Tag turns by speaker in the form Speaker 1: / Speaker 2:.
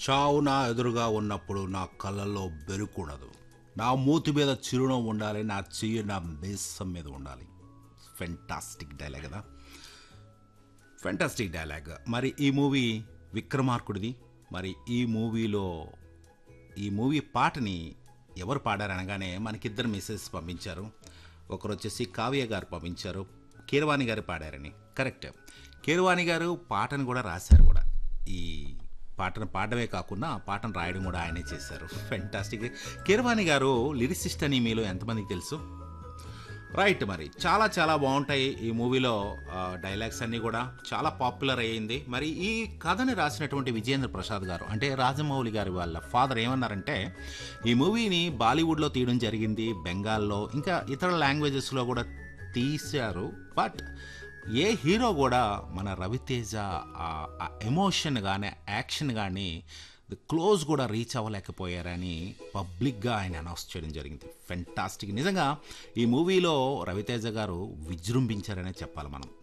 Speaker 1: చావు నా ఎదురుగా ఉన్నప్పుడు నా కళ్ళల్లో బెరుకుండదు. నా మూతి మీద చిరునవ్వు ఉండాలి. నా చెయ్యి నా మీసం మీద ఉండాలి. ఫెంటాస్టిక్ డైలాగ్ కదా! Fantastic dialogue. మరి ఈ మూవీ 'విక్రమార్కుడిది'. మరి ఈ మూవీ పాటని ఎవరు పాడారనగానే మనకిద్దరు మెసేజ్ పంపించారు. ఒకరొచ్చేసి కావ్య గారు పంపించారు. కీరవాణి గారు పాడారని. కరెక్ట్. కీరవాణి గారు పాటను కూడా రాశారు కూడా. ఈ పాటను పాడడమే కాకుండా ఆ పాటను రాయడం కూడా ఆయనే చేశారు. ఫెంటాస్టిక్. కీరవాణి గారు లిరిసిస్ట్ అని మీలో ఎంతమందికి తెలుసు? రైట్. మరి చాలా చాలా బాగుంటాయి ఈ మూవీలో. డైలాగ్స్ అన్నీ కూడా చాలా పాపులర్ అయ్యింది. మరి ఈ కథని రాసినటువంటి విజేంద్ర ప్రసాద్ గారు, అంటే రాజమౌళి గారి వాళ్ళ ఫాదర్, ఏమన్నారంటే ఈ మూవీని బాలీవుడ్లో తీయడం జరిగింది, బెంగాల్లో ఇంకా ఇతర లాంగ్వేజెస్లో కూడా తీశారు. బట్ ఏ హీరో కూడా మన రవితేజ ఆ ఎమోషన్ కానీ యాక్షన్ కానీ క్లోజ్ కూడా రీచ్ అవ్వలేకపోయారని పబ్లిక్గా ఆయన అనౌన్స్ చేయడం జరిగింది. ఫెంటాస్టిక్. నిజంగా ఈ మూవీలో రవితేజ గారు విజృంభించారనే చెప్పాలి మనం.